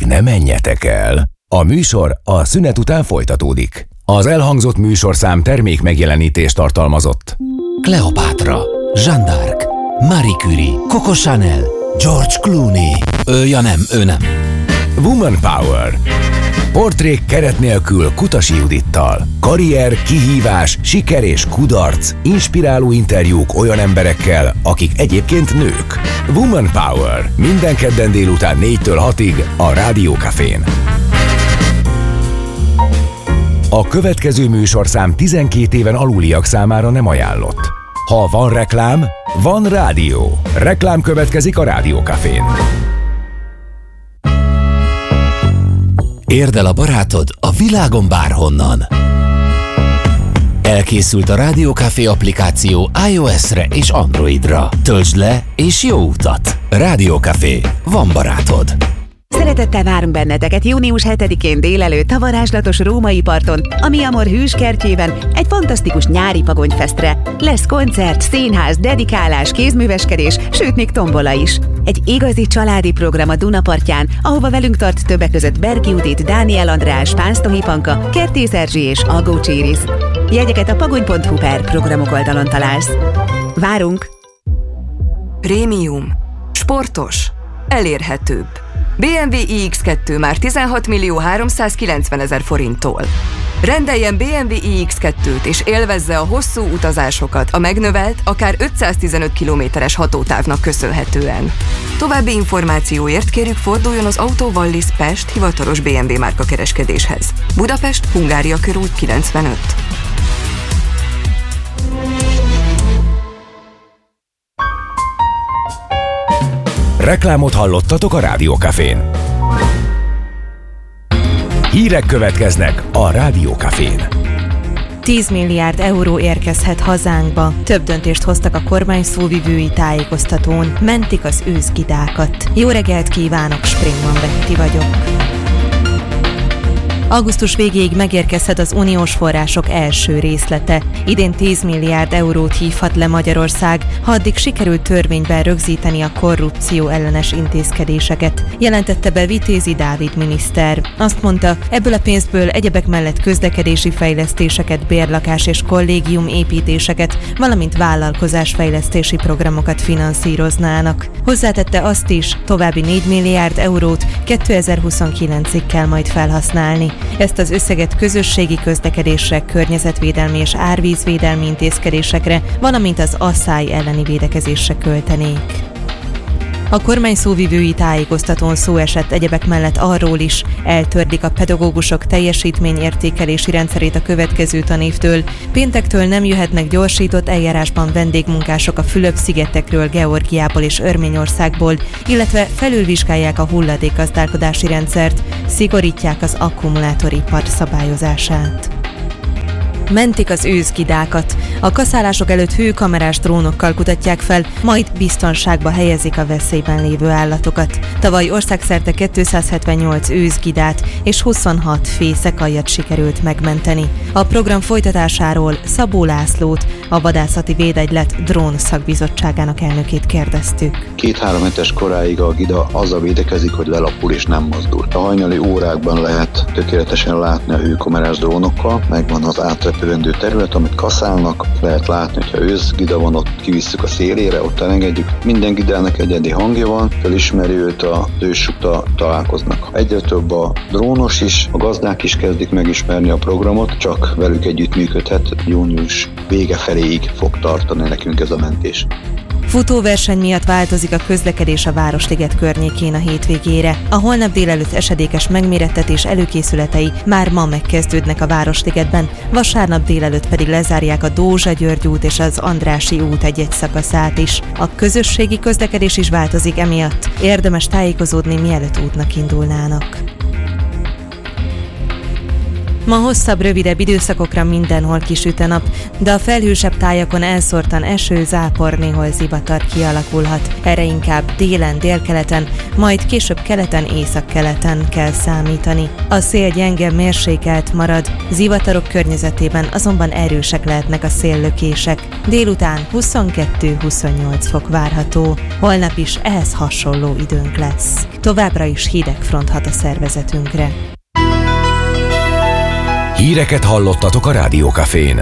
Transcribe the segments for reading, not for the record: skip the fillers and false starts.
Még ne menjetek el! A műsor a szünet után folytatódik. Az elhangzott műsorszám termék megjelenítést tartalmazott. Kleopátra, Jeanne d'Arc, Marie Curie, Coco Chanel, George Clooney. Ő nem. Woman Power. Portrék keret nélkül Kutasi Judittal. Karrier, kihívás, siker és kudarc. Inspiráló interjúk olyan emberekkel, akik egyébként nők. Woman Power. Minden kedden délután 4-től 6-ig a Rádió Cafén. A következő műsorszám 12 éven aluliak számára nem ajánlott. Ha van reklám, van rádió. Reklám következik a Rádió Cafén. Érd el a barátod a világon bárhonnan. Elkészült a Rádió Café applikáció iOS-re és Androidra. Töltsd le és jó utat! Rádió Café. Van barátod. Szeretettel várunk benneteket június 7-én délelőtt a varázslatos római parton, a Mi Amor hűskertjében egy fantasztikus nyári pagonyfesztre. Lesz koncert, színház, dedikálás, kézműveskedés, sőt még tombola is. Egy igazi családi program a Dunapartján, ahova velünk tart többek között Berki Judit, Dániel András, Pánsztohi Panka, Kertész Erzsi és Algó Cséris. Jegyeket a pagony.hu/programok oldalon találsz. Várunk! Prémium. Sportos. Elérhetőbb. BMW iX2 már 16.390.000 forinttól. Rendeljen BMW iX2-t és élvezze a hosszú utazásokat a megnövelt, akár 515 km-es hatótávnak köszönhetően. További információért kérjük forduljon az Autó Wallis Pest hivatalos BMW márka kereskedéshez. Budapest, Hungária körút 95. Reklámot hallottatok a Rádió Cafén. Hírek következnek a Rádió Cafén. 10 milliárd euró érkezhet hazánkba. Több döntést hoztak a kormány szóvivői tájékoztatón. Mentik az őszgidákat. Jó reggelt kívánok, Springman Betty vagyok. Augusztus végéig megérkezhet az uniós források első részlete. Idén 10 milliárd eurót hívhat le Magyarország, ha addig sikerült törvényben rögzíteni a korrupció ellenes intézkedéseket, jelentette be Vitézi Dávid miniszter. Azt mondta, ebből a pénzből egyebek mellett közlekedési fejlesztéseket, bérlakás és kollégium építéseket, valamint vállalkozásfejlesztési programokat finanszíroznának. Hozzátette azt is, további 4 milliárd eurót 2029-ig kell majd felhasználni. Ezt az összeget közösségi közlekedésre, környezetvédelmi és árvízvédelmi intézkedésekre, valamint az asszály elleni védekezésre költenék. A kormány szóvivői tájékoztatón szó esett egyebek mellett arról is, eltörlik a pedagógusok teljesítményértékelési rendszerét a következő tanévtől. Péntektől nem jöhetnek gyorsított eljárásban vendégmunkások a Fülöp-szigetekről, Georgiából és Örményországból, illetve felülvizsgálják a hulladékgazdálkodási rendszert, szigorítják az akkumulátoripar szabályozását. Mentik az őszgidákat. A kaszálások előtt hőkamerás drónokkal kutatják fel, majd biztonságba helyezik a veszélyben lévő állatokat. Tavaly országszerte 278 őszgidát és 26 fészekaljat sikerült megmenteni. A program folytatásáról Szabó Lászlót, a Vadászati Védegylet drón szakbizottságának elnökét kérdeztük. 2-3 hetes koráig a gida azzal védekezik, hogy lelapul és nem mozdul. A hajnali órákban lehet tökéletesen látni a hőkamerás drónokkal, megvan az átrepülendő terület, amit kaszálnak, lehet látni, hogyha őszgida van, ott kivisszük a szélére, ott elengedjük. Minden gidának egyedi hangja van, felismeri őt, az őssuta találkoznak. Egyre több a drónos is, a gazdák is kezdik megismerni a programot, csak velük együtt működhet, június vége feléig fog tartani nekünk ez a mentés. Futóverseny miatt változik a közlekedés a Városliget környékén a hétvégére. A holnap délelőtt esedékes megmérettetés előkészületei már ma megkezdődnek a Városligetben, vasárnap délelőtt pedig lezárják a Dózsa-György út és az Andrássy út egy-egy szakaszát is. A közösségi közlekedés is változik emiatt. Érdemes tájékozódni, mielőtt útnak indulnának. Ma hosszabb, rövidebb időszakokra mindenhol kisüt a nap, de a felhősebb tájakon elszórtan eső, zápor, néhol zivatar kialakulhat. Erre inkább délen, délkeleten, majd később keleten, északkeleten kell számítani. A szél gyenge, mérsékelt marad, zivatarok környezetében azonban erősek lehetnek a széllökések. Délután 22-28 fok várható. Holnap is ehhez hasonló időnk lesz. Továbbra is hideg front hat a szervezetünkre. Híreket hallottatok a Rádió Cafén.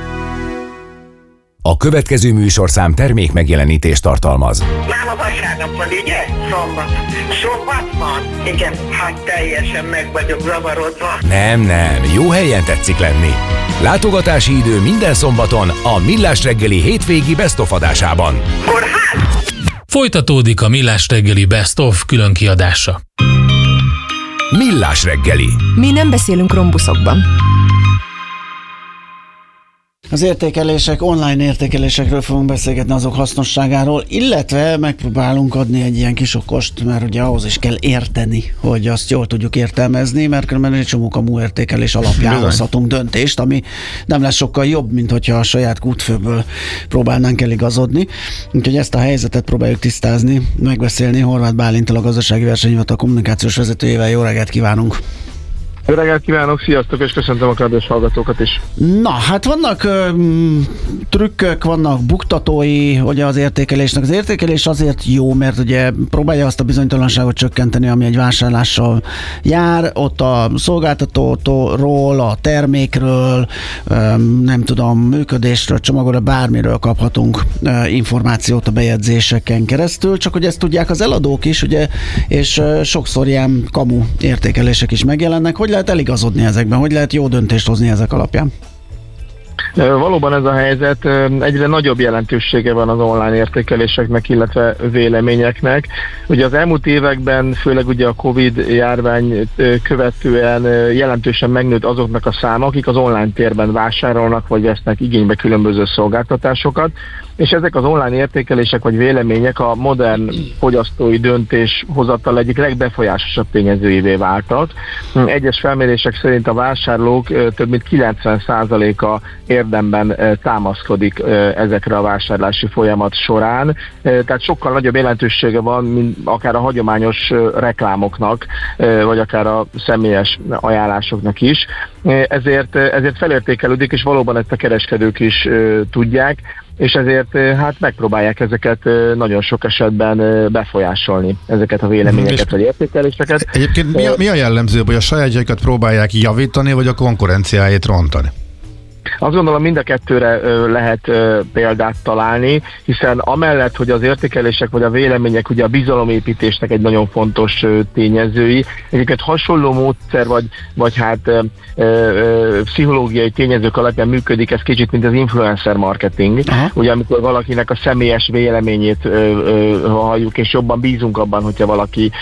A következő műsorszám termék megjelenítést tartalmaz. Már a vasárnap van, ugye? Szombat van? Igen, hát teljesen meg vagyok zavarodva. Nem, jó helyen tetszik lenni. Látogatási idő minden szombaton a Millás reggeli hétvégi Best of adásában. Kórház! Folytatódik a Millás reggeli Best of külön kiadása. Millás reggeli. Mi nem beszélünk rombuszokban. Az értékelések, online értékelésekről fogunk beszélgetni, azok hasznosságáról, illetve megpróbálunk adni egy ilyen kis okost, mert ugye ahhoz is kell érteni, hogy azt jól tudjuk értelmezni, mert különben egy csomó kamu értékelés alapján hozhatunk döntést, ami nem lesz sokkal jobb, mint hogyha a saját kútfőből próbálnánk eligazodni. Úgyhogy ezt a helyzetet próbáljuk tisztázni, megbeszélni Horváth Bálinttal, a Gazdasági Versenyhivatal kommunikációs vezetőjével. Jó reggelt kívánunk! Jó reggelt kívánok, sziasztok, és köszöntöm a kedves hallgatókat is. Na, hát vannak trükkök, vannak buktatói ugye az értékelésnek. Az értékelés azért jó, mert ugye próbálja azt a bizonytalanságot csökkenteni, ami egy vásárlással jár. Ott a szolgáltatóról, a termékről, nem tudom, működésről, csomagolóról, bármiről kaphatunk információt a bejegyzéseken keresztül, csak hogy ezt tudják az eladók is, ugye, és sokszor ilyen kamu értékelések is megjelennek. Hogy lehet eligazodni ezekben? Hogy lehet jó döntést hozni ezek alapján? Valóban ez a helyzet, egyre nagyobb jelentősége van az online értékeléseknek, illetve véleményeknek. Ugye az elmúlt években, főleg ugye a Covid járvány követően jelentősen megnőtt azoknak a száma, akik az online térben vásárolnak, vagy vesznek igénybe különböző szolgáltatásokat, és ezek az online értékelések vagy vélemények a modern fogyasztói döntéshozatal egyik legbefolyásosabb tényezőivé váltak. Egyes felmérések szerint a vásárlók több mint 90%-a érdemben támaszkodik ezekre a vásárlási folyamat során, tehát sokkal nagyobb jelentősége van, mint akár a hagyományos reklámoknak, vagy akár a személyes ajánlásoknak is. Ezért felértékelődik, és valóban ezt a kereskedők is tudják, és ezért hát megpróbálják ezeket nagyon sok esetben befolyásolni, ezeket a véleményeket vagy értékeléseket. Egyébként mi a jellemző, hogy a sajátjaikat próbálják javítani, vagy a konkurenciáját rontani? Azt gondolom, mind a kettőre lehet példát találni, hiszen amellett, hogy az értékelések vagy a vélemények ugye a bizalomépítésnek egy nagyon fontos tényezői, egyébként hasonló módszer vagy hát pszichológiai tényezők alapján működik ez kicsit, mint az influencer marketing. Aha. Ugye amikor valakinek a személyes véleményét halljuk, és jobban bízunk abban, hogyha valaki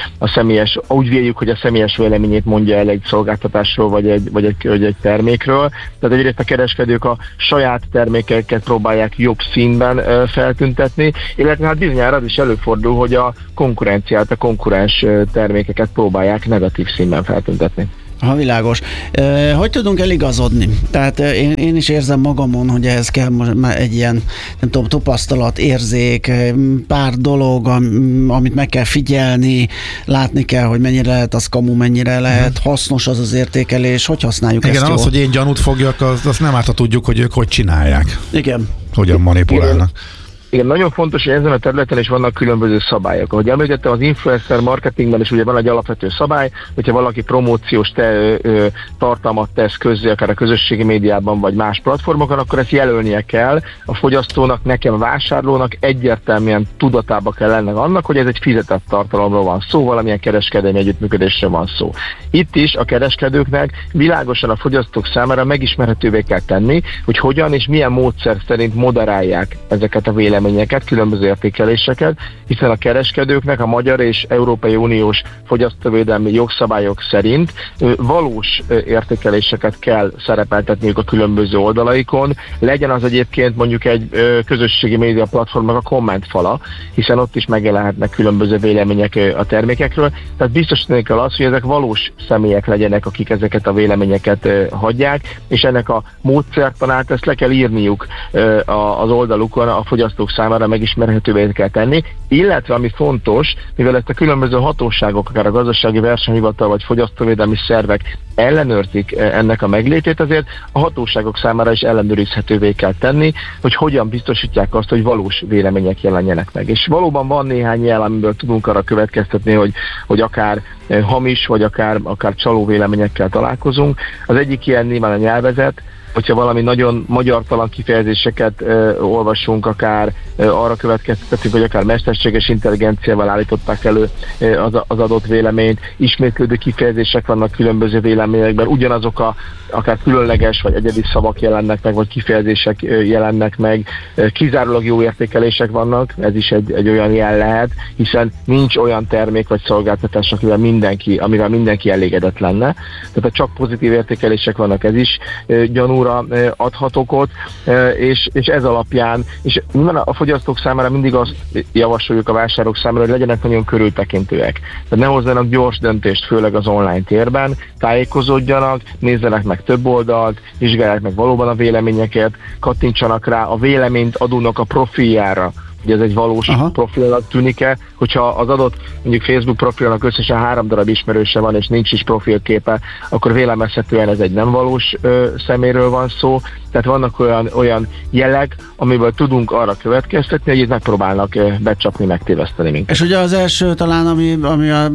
úgy véljük, hogy a személyes véleményét mondja el egy szolgáltatásról vagy egy termékről. Tehát egyrészt a kereskedők a saját termékeket próbálják jobb színben feltüntetni, illetve hát bizonyára az is előfordul, hogy a konkurenciát, a konkurens termékeket próbálják negatív színben feltüntetni. Ha világos. Hogy tudunk eligazodni? Tehát én is érzem magamon, hogy ehhez kell egy ilyen, nem tudom, tapasztalat, érzék, pár dolog, amit meg kell figyelni, látni kell, hogy mennyire lehet az kamu, mennyire lehet hasznos az az értékelés, hogy használjuk ezt jól. Igen, az, hogy én gyanút fogjak, azt nem árt tudjuk, hogy ők hogy csinálják. Igen. Hogyan manipulálnak. Igen, nagyon fontos, hogy ezen a területen is vannak különböző szabályok. Ahogy említettem, az influencer marketingben is ugye van egy alapvető szabály, hogyha valaki promóciós tartalmat tesz közzé, akár a közösségi médiában vagy más platformokon, akkor ezt jelölnie kell a fogyasztónak, nekem a vásárlónak, egyértelműen tudatába kell lennek annak, hogy ez egy fizetett tartalomról van szó, valamilyen kereskedelmi együttműködésről van szó. Itt is a kereskedőknek világosan a fogyasztók számára megismerhetővé kell tenni, hogy hogyan és milyen módszer szerint moderálják ezeket a véleményeket, véleményeket, különböző értékeléseket, hiszen a kereskedőknek a magyar és Európai Uniós fogyasztóvédelmi jogszabályok szerint valós értékeléseket kell szerepeltetniük a különböző oldalaikon, legyen az egyébként mondjuk egy közösségi média platformnak a kommentfala, hiszen ott is megjelenhetnek különböző vélemények a termékekről, tehát biztosítani kell azt, hogy ezek valós személyek legyenek, akik ezeket a véleményeket hagyják, és ennek a módszertanát ezt le kell írniuk az oldalukon, a fogyasztók számára megismerhetővé kell tenni, illetve ami fontos, mivel ezt a különböző hatóságok, akár a gazdasági versenyhivatal vagy fogyasztóvédelmi szervek ellenőrzik ennek a meglétét, azért a hatóságok számára is ellenőrizhetővé kell tenni, hogy hogyan biztosítják azt, hogy valós vélemények jelenjenek meg. És valóban van néhány jel, amiből tudunk arra következtetni, hogy akár hamis, vagy akár csaló véleményekkel találkozunk. Az egyik ilyen nyilván a nyelvezet, hogyha valami nagyon magyartalan kifejezéseket olvasunk, akár arra következtetünk, hogy akár mesterséges intelligenciával állították elő az adott véleményt, ismétlődő kifejezések vannak különböző véleményekben, ugyanazok akár különleges vagy egyedi szavak jelennek meg, vagy kifejezések jelennek meg, kizárólag jó értékelések vannak, ez is egy olyan jel lehet, hiszen nincs olyan termék vagy szolgáltatás, amivel mindenki elégedett lenne. Tehát csak pozitív értékelések vannak, ez is gyanúra adhat okot, és ez alapján, és a fogyasztók számára mindig azt javasoljuk a vásárlók számára, hogy legyenek nagyon körültekintőek. Tehát ne hozzanak gyors döntést, főleg az online térben, tájékozódjanak, nézzenek meg több oldalt, vizsgálják meg valóban a véleményeket, kattintsanak rá a véleményt adónak a profiljára, hogy ez egy valós profilnak tűnik-e, hogyha az adott mondjuk Facebook profilnak összesen 3 darab ismerőse van, és nincs is profilképe, akkor vélemezhetően ez egy nem valós személyről van szó. Tehát vannak olyan jelek, amiből tudunk arra következtetni, hogy itt megpróbálnak becsapni, megtéveszteni minket. És ugye az első talán, ami a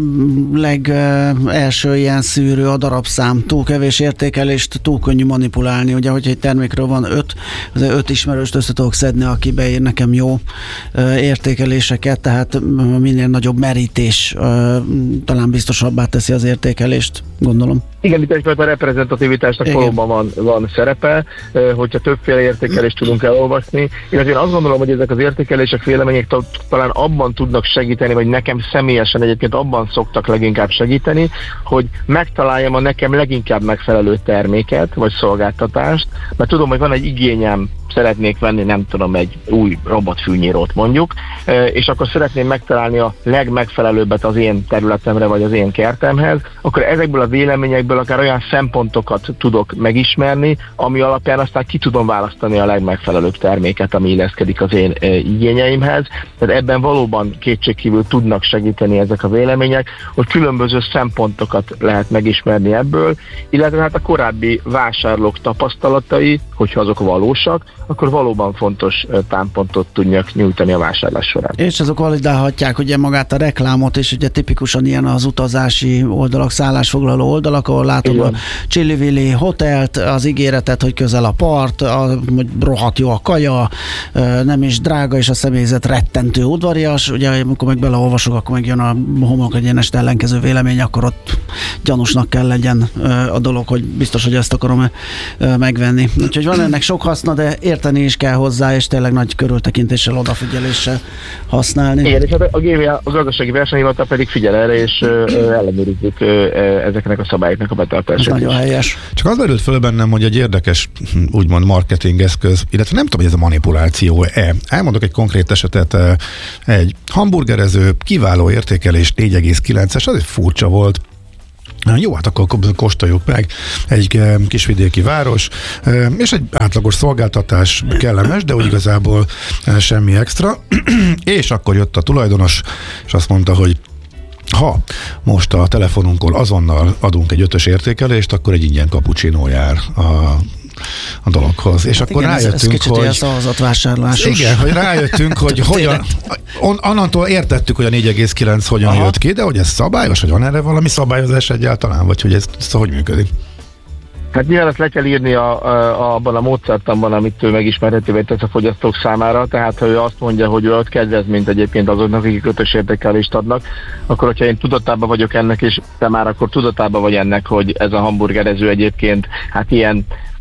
legelső ilyen szűrő, a darabszám, túl kevés értékelést, túl könnyű manipulálni. Ugye, hogyha egy termékről van 5, az 5 ismerőst össze tudok szedni, aki beír nekem jó értékeléseket, tehát minél nagyobb merítés talán biztosabbá teszi az értékelést, gondolom. Igen, itt egyfajta reprezentativitásnak valóban van szerepe, hogyha többféle értékelést tudunk elolvasni. Illetve én azt gondolom, hogy ezek az értékelések, vélemények talán abban tudnak segíteni, vagy nekem személyesen egyébként abban szoktak leginkább segíteni, hogy megtaláljam a nekem leginkább megfelelő terméket, vagy szolgáltatást, mert tudom, hogy van egy igényem, szeretnék venni, nem tudom, egy új robotfűnyírót mondjuk, és akkor szeretném megtalálni a legmegfelelőbbet az én területemre, vagy az én kertemhez, akkor ezekből a véleményekből akár olyan szempontokat tudok megismerni, ami alapján aztán ki tudom választani a legmegfelelőbb terméket, ami illeszkedik az én igényeimhez. Tehát ebben valóban kétségkívül tudnak segíteni ezek a vélemények, hogy különböző szempontokat lehet megismerni ebből, illetve hát a korábbi vásárlók tapasztalatai, hogyha azok valósak, akkor valóban fontos támpontot tudnak nyújtani a vásárlás során. És azok validálhatják ugye magát a reklámot, és ugye tipikusan ilyen az utazási oldalak, szállásfoglaló oldalak, ahol látod a Chili-Willy hotelt, az ígéretet, hogy közel a part, hogy rohadt jó a kaja, nem is drága, és a személyzet rettentő udvarias, ugye amikor meg beleolvasok, akkor meg jön a homlok egyenest ellenkező vélemény, akkor ott gyanúsnak kell legyen a dolog, hogy biztos, hogy ezt akarom megvenni. Úgyhogy van ennek sok haszna, de érteni is kell hozzá, és tényleg nagy körültekintéssel, odafigyeléssel használni. Igen, és a GVA, a gazdasági versenyhivatal pedig figyel erre, és ellenőrizzük ezeknek a szabályoknak a betartását. Nagyon helyes. Csak az merült föl bennem, hogy egy érdekes, úgymond marketing eszköz, illetve nem tudom, hogy ez a manipuláció-e. Elmondok egy konkrét esetet, egy hamburgerező, kiváló értékelés, 4,9-es, az egy furcsa volt. Jó, hát akkor kóstoljuk meg. Egy kisvidéki város, és egy átlagos szolgáltatás, kellemes, de úgy igazából semmi extra. És akkor jött a tulajdonos, és azt mondta, hogy ha most a telefonunkon azonnal adunk egy 5-ös értékelést, akkor egy ingyen cappuccino jár a dologhoz. És hát akkor igen, rájöttünk, ez hogy... szavazatvásárlásos. Igen, hogy rájöttünk, hogy hogyan... Onnantól értettük, hogy a 4,9 hogyan jött ki, de hogy ez szabályos, hogy van erre valami szabályozás egyáltalán, vagy hogy ez hogy működik? Hát nyilván ezt le kell írni abban a módszertanban, amit ő megismerhetővé tesz a fogyasztók számára, tehát ha ő azt mondja, hogy ő ad kedvezményt egyébként azoknak, akik 5-ös értékelést adnak, akkor hogyha én tudatában vagyok ennek, és te már akkor tudatában vagy ennek, hogy ez a hamburgerező egyébként hát ilyen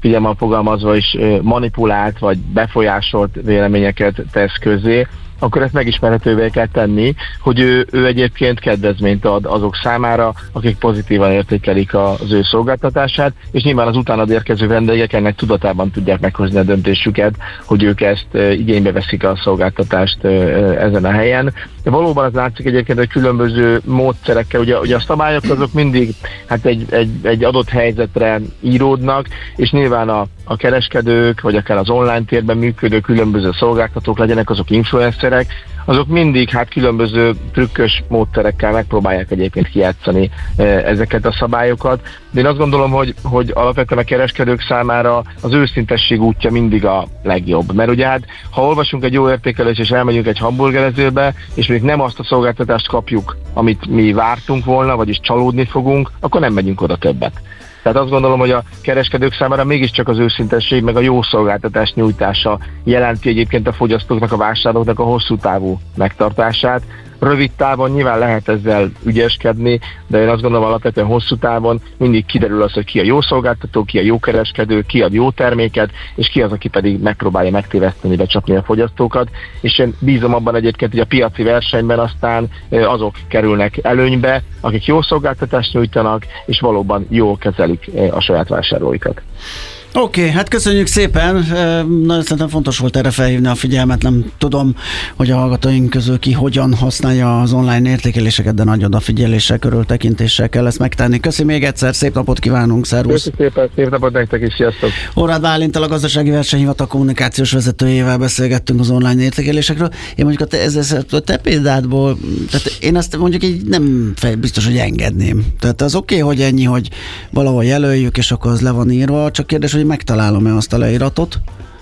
figyelemben fogalmazva is manipulált vagy befolyásolt véleményeket tesz közé, akkor ezt megismerhetővé kell tenni, hogy ő egyébként kedvezményt ad azok számára, akik pozitívan értékelik az ő szolgáltatását, és nyilván az utánad érkező vendégek ennek tudatában tudják meghozni a döntésüket, hogy ők ezt igénybe veszik a szolgáltatást ezen a helyen. De valóban az látszik egyébként, hogy különböző módszerekkel, ugye a szabályok azok mindig hát egy adott helyzetre íródnak, és nyilván a kereskedők, vagy akár az online térben működő különböző szolgáltatók, legyenek azok influencerek, azok mindig hát különböző trükkös módszerekkel megpróbálják egyébként kijátszani ezeket a szabályokat. De én azt gondolom, hogy alapvetően a kereskedők számára az őszintesség útja mindig a legjobb. Mert ugye hát, ha olvasunk egy jó értékelést és elmegyünk egy hamburgerezőbe, és még nem azt a szolgáltatást kapjuk, amit mi vártunk volna, vagyis csalódni fogunk, akkor nem megyünk oda többet. Tehát azt gondolom, hogy a kereskedők számára mégiscsak az őszintesség meg a jó szolgáltatás nyújtása jelenti egyébként a fogyasztóknak, a vásárlóknak a hosszú távú megtartását. Rövid távon nyilván lehet ezzel ügyeskedni, de én azt gondolom, alapvetően hosszú távon mindig kiderül az, hogy ki a jó szolgáltató, ki a jó kereskedő, ki ad jó terméket, és ki az, aki pedig megpróbálja megtéveszteni, becsapni a fogyasztókat. És én bízom abban egyébként, hogy a piaci versenyben aztán azok kerülnek előnybe, akik jó szolgáltatást nyújtanak, és valóban jól kezelik a saját vásárlóikat. Oké, hát köszönjük szépen. Nagyon szerintem fontos volt erre felhívni a figyelmet. Nem tudom, hogy a hallgatóink közül ki hogyan használja az online értékeléseket, de nagy odafigyeléssel, körültekintéssel kell ezt megtenni. Köszi még egyszer, szép napot kívánunk, szervusz! Köszönjük szépen, szép napot nektek is, sziasztok! Horváth Bálinttal, a Gazdasági Versenyhivatal kommunikációs vezetőjével beszélgettünk az online értékelésekről. Én mondjuk a te példádból, tehát én azt mondjuk így nem biztos, hogy engedném. Tehát az oké, hogy ennyi, hogy valahol jelöljük, és akkor az le van írva, csak kérdés, hogy megtalálom-e azt a leíratot,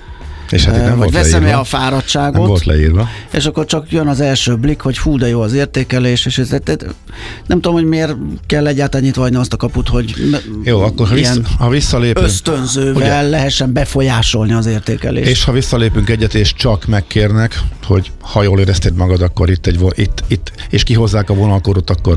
és hát nem vagy veszem-e a fáradtságot, nem volt leírva, és akkor csak jön az első blik, hogy hú, de jó az értékelés, és nem tudom, hogy miért kell egyáltalán nyitva hagyni azt a kaput, hogy jó, akkor ha visszalépünk, ösztönzővel lehessen befolyásolni az értékelést. És ha visszalépünk egyet, és csak megkérnek, hogy ha jól érezted magad, akkor itt és kihozzák a vonalkorot, akkor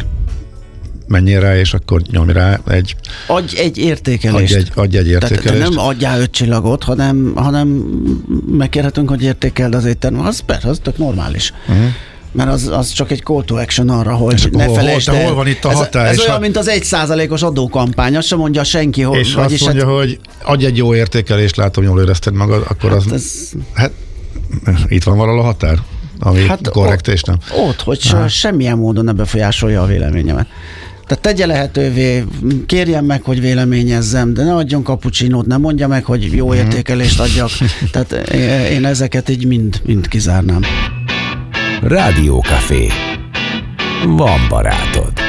menjél rá, és akkor nyomj rá egy... Adj egy értékelést. Adj egy értékelést. Tehát nem adjál 5 csillagot, hanem megkérhetünk, hogy értékeld az éttermet. Az persze, az tök normális. Uh-huh. Mert az csak egy call to action arra, hogy ne felejtsd el. Hol van itt a határ? Ez olyan, mint az 1%-os adókampány, azt sem mondja senki, hogy... És azt mondja, hogy adj egy jó értékelést, látom, jól érezted magad, akkor hát itt van valahol a határ, ami korrekt és nem. Ott, hogy semmilyen módon ne befolyásolja a véleményemet. Tehát tegye lehetővé, kérjen meg, hogy véleményezzem, de ne adjon kapucsinót, ne mondja meg, hogy jó értékelést adjak. Tehát én ezeket így mind kizárnám. Rádió Café. Van barátod.